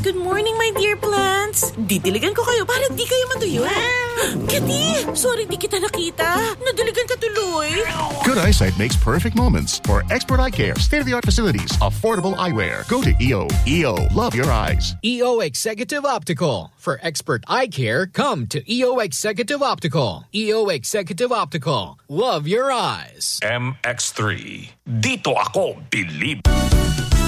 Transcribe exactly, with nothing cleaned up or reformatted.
Good morning, my dear plants. Didiligan ko kayo para di kayo matuyo. Kitty, sorry di kita nakita. Nadiligan ka tuloy. Good eyesight makes perfect moments. For expert eye care, state-of-the-art facilities, affordable eyewear. Go to E O. E O, love your eyes. E O Executive Optical. For expert eye care, come to E O Executive Optical. E O Executive Optical. Love your eyes. M X three. Dito ako, believe.